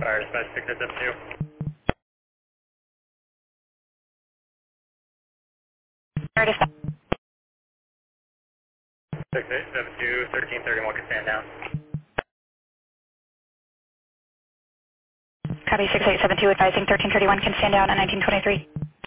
Fire dispatch 6872. 6872, 1331 can stand down. Copy 6872, advising 1331 can stand down on 1923.